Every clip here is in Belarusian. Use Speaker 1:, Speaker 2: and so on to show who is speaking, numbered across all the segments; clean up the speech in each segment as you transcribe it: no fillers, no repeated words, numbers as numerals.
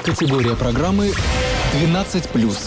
Speaker 1: Категория программы 12+.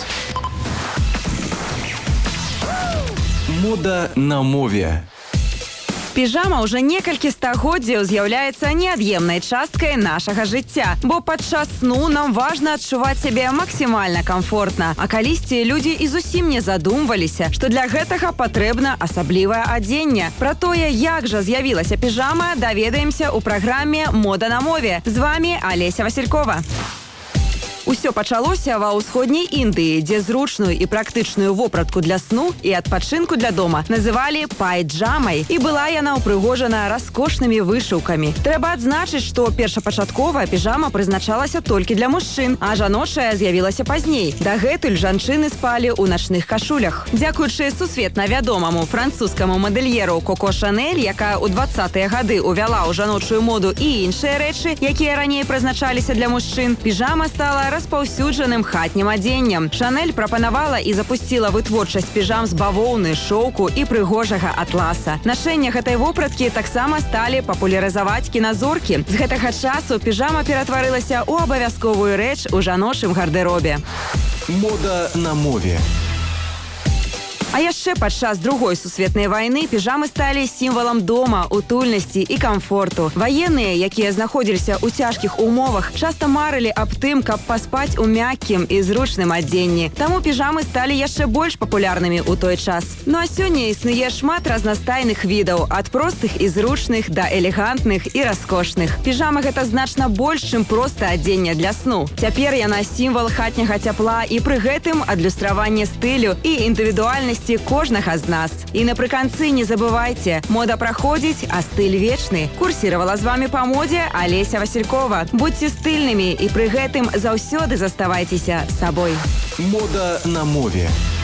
Speaker 1: Мода на мове.
Speaker 2: Піжама ўжо некалькі стагоддзяў з'яўляецца неад'емнай часткай нашага жыцця, бо падчас сну нам важна адчуваць сябе максімальна камфортна. А калісьці людзі і зусім не задумваліся, што для гэтага патрэбна асаблівае адзенне. Пра тое, як жа з'явілася піжама, даведаемся ў праграме «Мода на мове». З вамі Алеся Василькова. Усё пачалося ва ўсходняй Індыі, дзе зручную і практычную вопратку для сну і адпачынку для дома называлі пайджамай, і была яна ўпрыгожана раскошнымі вышыўкамі. Трэба адзначыць, што першапачаткова піжама прызначалася толькі для мужчын, а жаночая з'явілася пазней. Дагэтуль жанчыны спалі ў начных кашулях. Дзякуючы сусветна вядомаму французскаму мадэльеру Коко Шанель, якая ў 20-е гады увяла ў жаночую моду і іншыя рэчы, якія раней прызначаліся для мужчын, піжама стала распаўсюджаным хатнім адзеннем. Шанель прапанавала і запусціла вытворчасць піжам з бавоўны, шоўку і прыгожага атласа. Нашэнне гэтай вопраткі таксама сталі папулярызаваць кіназоркі. З гэтага часу піжама ператварылася ў абавязковую рэч у жаночым гардэробе.
Speaker 1: Мода на мове.
Speaker 2: А яшчэ падчас Другой сусветнай вайны піжамы сталі сімвалам дома, утульнасці і камфорту. Ваенныя, якія знаходзіліся ў цяжкіх умовах, часта марылі аб тым, каб паспаць у мяккім і зручным адзенні. Таму піжамы сталі яшчэ больш папулярнымі ў той час. Ну а сёння існуе шмат разнастайных відаў, ад простых і зручных да элегантных і раскошных. Піжама гэта значна больш, чым проста адзенне для сну. Цяпер яна сімвал хатняга цяпла і пры гэтым адлюстраванне стылю і індывідуальнасці кожнага з нас. І напрыканцы не забывайце, мода праходзіць, а стыль вечны. Курсіравала з вамі па модзе Алеся Василькова. Будьце стыльнымі і пры гэтым заўсёды заставайцеся сабой.
Speaker 1: Мода на мове.